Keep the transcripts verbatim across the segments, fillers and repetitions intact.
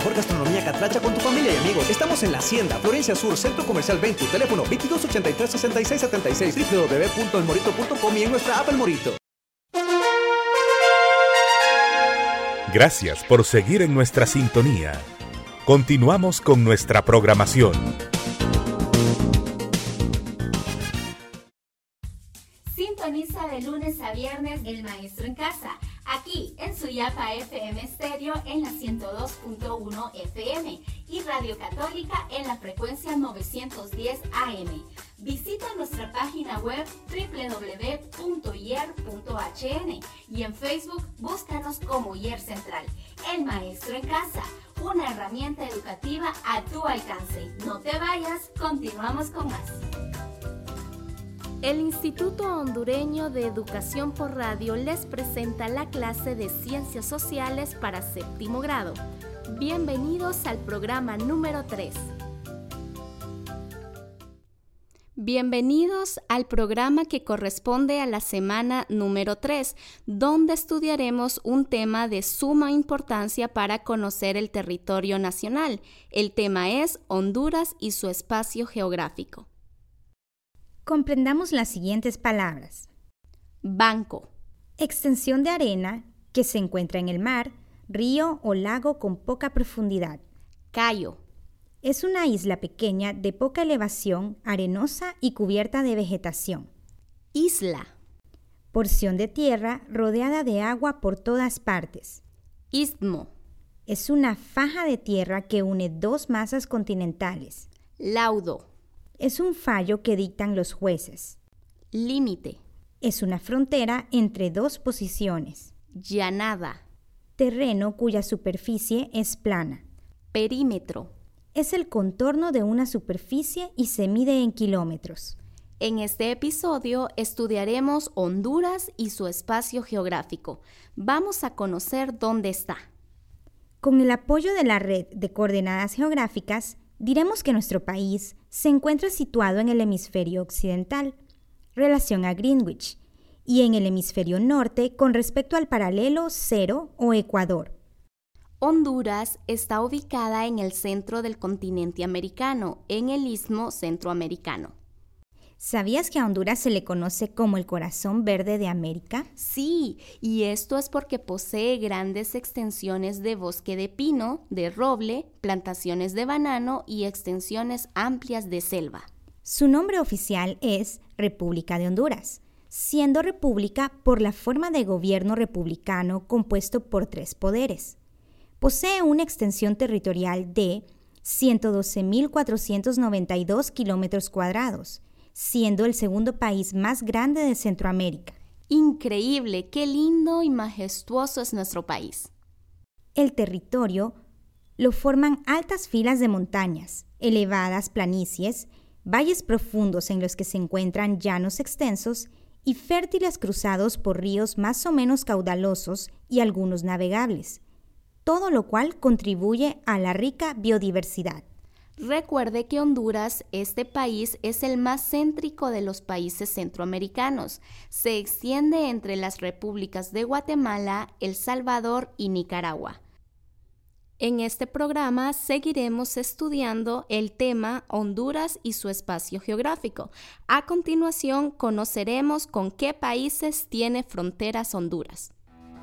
Por gastronomía catracha con tu familia y amigos. Estamos en La Hacienda, Florencia Sur, Centro Comercial Ventu. Teléfono veintidós ochenta y tres, sesenta y seis setenta y seis, doble u doble u doble u punto el morito punto com y en nuestra app El Morito. Gracias por seguir en nuestra sintonía. Continuamos con nuestra programación. Sintoniza de lunes a viernes El Maestro en Casa, aquí en Suyapa F M Stereo en la ciento dos punto uno F M y Radio Católica en la frecuencia novecientos diez A M. Visita nuestra página web doble u doble u doble u punto i e r punto h n y en Facebook búscanos como I E R Central. El Maestro en Casa, una herramienta educativa a tu alcance. No te vayas, continuamos con más. El Instituto Hondureño de Educación por Radio les presenta la clase de Ciencias Sociales para séptimo grado. Bienvenidos al programa número tres. Bienvenidos al programa que corresponde a la semana número tres, donde estudiaremos un tema de suma importancia para conocer el territorio nacional. El tema es Honduras y su espacio geográfico. Comprendamos las siguientes palabras. Banco. Extensión de arena que se encuentra en el mar, río o lago con poca profundidad. Cayo. Es una isla pequeña de poca elevación, arenosa y cubierta de vegetación. Isla. Porción de tierra rodeada de agua por todas partes. Istmo. Es una faja de tierra que une dos masas continentales. Laudo. Es un fallo que dictan los jueces. Límite. Es una frontera entre dos posiciones. Llanada. Terreno cuya superficie es plana. Perímetro. Es el contorno de una superficie y se mide en kilómetros. En este episodio estudiaremos Honduras y su espacio geográfico. Vamos a conocer dónde está. Con el apoyo de la red de coordenadas geográficas, diremos que nuestro país se encuentra situado en el hemisferio occidental, relación a Greenwich, y en el hemisferio norte con respecto al paralelo cero o Ecuador. Honduras está ubicada en el centro del continente americano, en el istmo centroamericano. ¿Sabías que a Honduras se le conoce como el corazón verde de América? Sí, y esto es porque posee grandes extensiones de bosque de pino, de roble, plantaciones de banano y extensiones amplias de selva. Su nombre oficial es República de Honduras, siendo república por la forma de gobierno republicano compuesto por tres poderes. Posee una extensión territorial de ciento doce mil cuatrocientos noventa y dos kilómetros cuadrados, siendo el segundo país más grande de Centroamérica. Increíble, qué lindo y majestuoso es nuestro país. El territorio lo forman altas filas de montañas, elevadas planicies, valles profundos en los que se encuentran llanos extensos y fértiles cruzados por ríos más o menos caudalosos y algunos navegables, todo lo cual contribuye a la rica biodiversidad. Recuerde que Honduras, este país, es el más céntrico de los países centroamericanos. Se extiende entre las repúblicas de Guatemala, El Salvador y Nicaragua. En este programa seguiremos estudiando el tema Honduras y su espacio geográfico. A continuación, conoceremos con qué países tiene fronteras Honduras.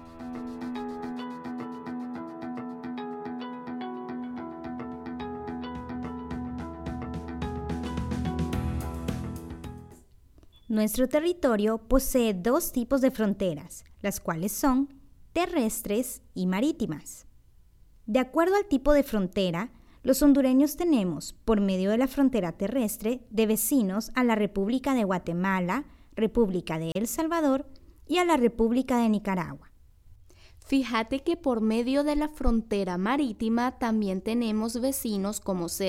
Nuestro territorio posee dos tipos de fronteras, las cuales son terrestres y marítimas. De acuerdo al tipo de frontera, los hondureños tenemos, por medio de la frontera terrestre, de vecinos a la República de Guatemala, República de El Salvador y a la República de Nicaragua. Fíjate que por medio de la frontera marítima también tenemos vecinos como